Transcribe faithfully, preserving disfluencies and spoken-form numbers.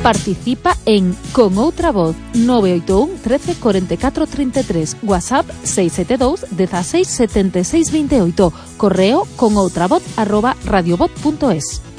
Participa en Con Outra Voz nove oito un, trece, cuarenta y cuatro, treinta y tres, WhatsApp seis siete dos, dieciséis, setenta y seis, veintiocho, correo conoutravoz arroba radiovoz punto es.